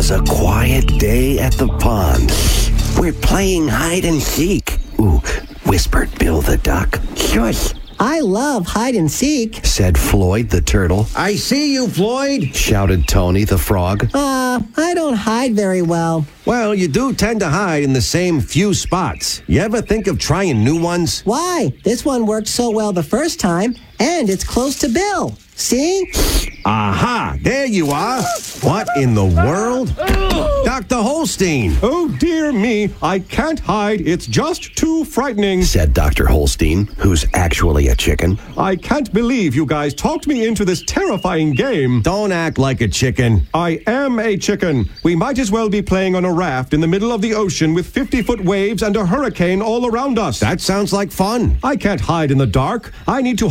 was a quiet day at the pond. We're playing hide and seek. Ooh, whispered Bill the duck. Shush, I love hide and seek. said Floyd the turtle. I see you, Floyd. Shouted Tony the frog. I don't hide very well. Well, you do tend to hide in the same few spots. You ever think of trying new ones? Why? This one worked so well the first time, and it's close to Bill. See? Aha! There you are. What in the world? Dr. Holstein. Oh, dear me. I can't hide. It's just too frightening. Said Dr. Holstein, who's actually a chicken. I can't believe you guys talked me into this terrifying game. Don't act like a chicken. I am a chicken. We might as well be playing on a raft in the middle of the ocean with 50-foot waves and a hurricane all around us. That sounds like fun. I can't hide in the dark. I need to